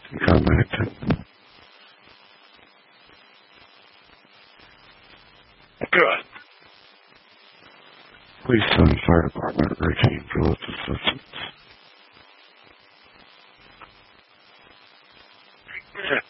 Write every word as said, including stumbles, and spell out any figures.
Contact. Good. Please send fire department routine for lift assistance.